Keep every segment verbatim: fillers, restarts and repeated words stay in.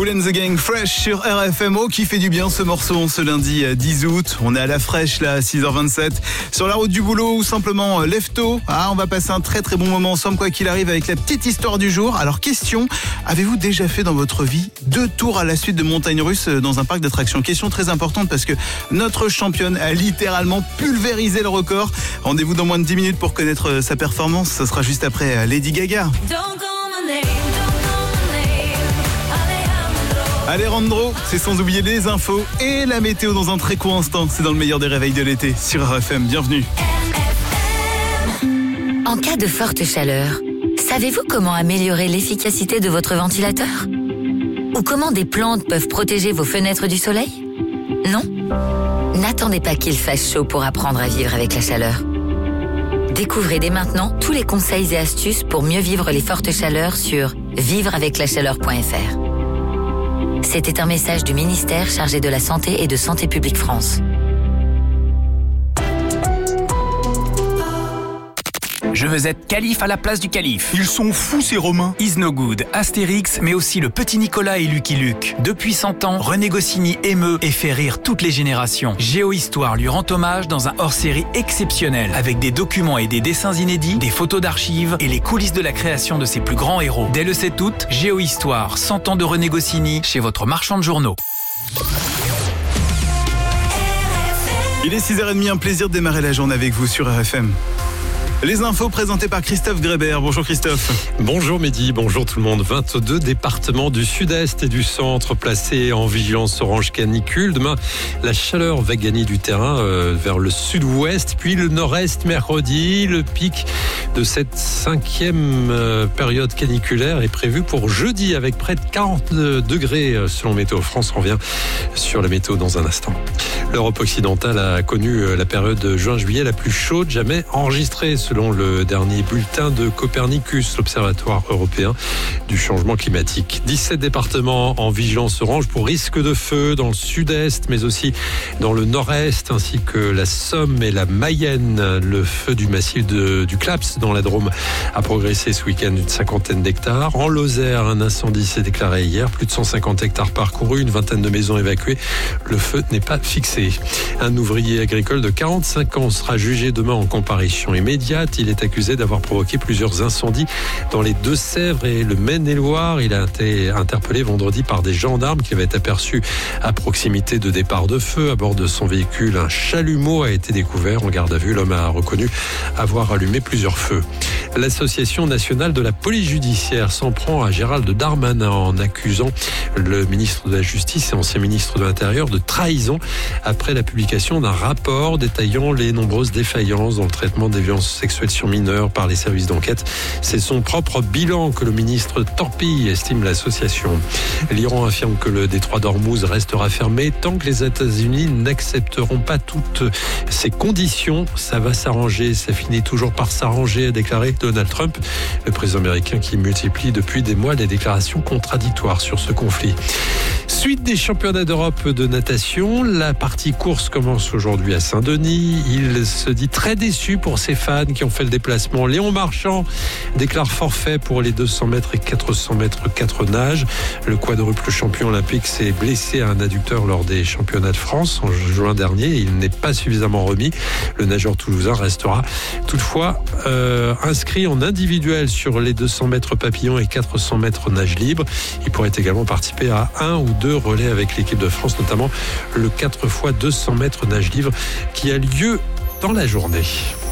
Kool and the Gang, Fresh sur R F M O, qui fait du bien ce morceau ce lundi dix août. On est à la fraîche là à six heures vingt-sept sur la route du boulot ou simplement lève tôt. Ah, on va passer un très très bon moment ensemble quoi qu'il arrive avec la petite histoire du jour. Alors question, avez-vous déjà fait dans votre vie deux tours à la suite de montagnes russes dans un parc d'attractions? Question très importante parce que notre championne a littéralement pulvérisé le record. Rendez-vous dans moins de dix minutes pour connaître sa performance. Ça sera juste après Lady Gaga. Alejandro, c'est sans oublier les infos et la météo dans un très court instant. C'est dans le meilleur des réveils de l'été sur R F M. Bienvenue. En cas de forte chaleur, savez-vous comment améliorer l'efficacité de votre ventilateur? Ou comment des plantes peuvent protéger vos fenêtres du soleil? Non? N'attendez pas qu'il fasse chaud pour apprendre à vivre avec la chaleur. Découvrez dès maintenant tous les conseils et astuces pour mieux vivre les fortes chaleurs sur vivre avec la chaleur point f r. C'était un message du ministère chargé de la Santé et de Santé publique France. Je veux être calife à la place du calife. Ils sont fous ces Romains. Is No Good, Astérix, mais aussi le petit Nicolas et Lucky Luke. Depuis cent ans, René Goscinny émeut et fait rire toutes les générations. Géohistoire lui rend hommage dans un hors-série exceptionnel, avec des documents et des dessins inédits, des photos d'archives et les coulisses de la création de ses plus grands héros. Dès le sept août, Géohistoire, cent ans de René Goscinny, chez votre marchand de journaux. Il est six heures trente, un plaisir de démarrer la journée avec vous sur R F M. Les infos présentées par Christophe Grébert. Bonjour Christophe. Bonjour Mehdi, bonjour tout le monde. vingt-deux départements du sud-est et du centre placés en vigilance orange canicule. Demain, la chaleur va gagner du terrain euh, vers le sud-ouest, puis le nord-est mercredi. Le pic de cette cinquième euh, période caniculaire est prévu pour jeudi avec près de quarante degrés euh, selon Météo France. On revient sur la météo dans un instant. L'Europe occidentale a connu euh, la période juin-juillet la plus chaude jamais enregistrée selon le dernier bulletin de Copernicus, l'Observatoire européen du changement climatique. dix-sept départements en vigilance orange pour risque de feu dans le sud-est, mais aussi dans le nord-est, ainsi que la Somme et la Mayenne. Le feu du massif de, du Claps dans la Drôme a progressé ce week-end d'une cinquantaine d'hectares. En Lozère, un incendie s'est déclaré hier. Plus de cent cinquante hectares parcourus, une vingtaine de maisons évacuées. Le feu n'est pas fixé. Un ouvrier agricole de quarante-cinq ans sera jugé demain en comparution immédiate. Il est accusé d'avoir provoqué plusieurs incendies dans les Deux-Sèvres et le Maine-et-Loire. Il a été interpellé vendredi par des gendarmes qui avaient aperçu à proximité de départ de feu. À bord de son véhicule, un chalumeau a été découvert. En garde à vue, l'homme a reconnu avoir allumé plusieurs feux. L'Association nationale de la police judiciaire s'en prend à Gérald Darmanin en accusant le ministre de la Justice et ancien ministre de l'Intérieur de trahison après la publication d'un rapport détaillant les nombreuses défaillances dans le traitement des violences sexuelles sur mineurs par les services d'enquête. C'est son propre bilan que le ministre torpille, estime l'association. L'Iran affirme que le détroit d'Ormuz restera fermé tant que les États-Unis n'accepteront pas toutes ces conditions. Ça va s'arranger, ça finit toujours par s'arranger, a déclaré Donald Trump, le président américain qui multiplie depuis des mois les déclarations contradictoires sur ce conflit. Suite des championnats d'Europe de natation, la partie course commence aujourd'hui à Saint-Denis. Il se dit très déçu pour ses fans qui ont fait le déplacement. Léon Marchand déclare forfait pour les deux cents mètres et quatre cents mètres quatre nages. Le quadruple champion olympique s'est blessé à un adducteur lors des championnats de France en juin dernier. Il n'est pas suffisamment remis. Le nageur toulousain restera toutefois euh, inscrit en individuel sur les deux cents mètres papillon et quatre cents mètres nage libre. Il pourrait également participer à un ou deux relais avec l'équipe de France, notamment le quatre fois deux cents mètres nage libre qui a lieu dans la journée.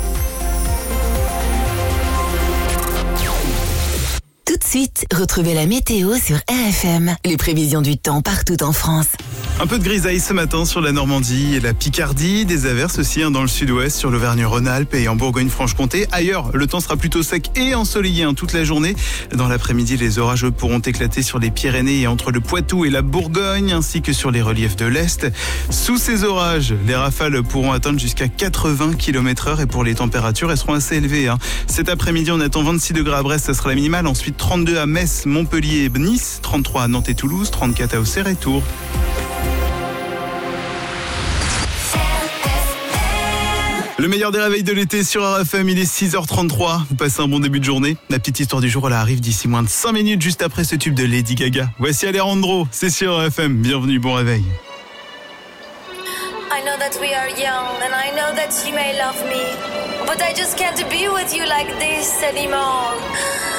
Tout de suite, retrouvez la météo sur R F M. Les prévisions du temps partout en France. Un peu de grisaille ce matin sur la Normandie et la Picardie, des averses aussi hein, dans le sud-ouest, sur l'Auvergne-Rhône-Alpes et en Bourgogne-Franche-Comté. Ailleurs, le temps sera plutôt sec et ensoleillé hein, toute la journée. Dans l'après-midi, les orages pourront éclater sur les Pyrénées et entre le Poitou et la Bourgogne, ainsi que sur les reliefs de l'Est. Sous ces orages, les rafales pourront atteindre jusqu'à quatre-vingts kilomètres heure et pour les températures, elles seront assez élevées. Hein. Cet après-midi, on attend vingt-six degrés à Brest, ça sera la minimale. Ensuite, trente-deux à Metz, Montpellier et Nice, trente-trois à Nantes et Toulouse, trente-quatre à Auxerre et Tours. Le meilleur des réveils de l'été sur R F M, il est six heures trente-trois. Vous passez un bon début de journée. La petite histoire du jour, elle arrive d'ici moins de cinq minutes, juste après ce tube de Lady Gaga. Voici Alejandro, c'est sur R F M. Bienvenue, bon réveil. I know that we are young and I know that you may love me, but I just can't be with you like this anymore.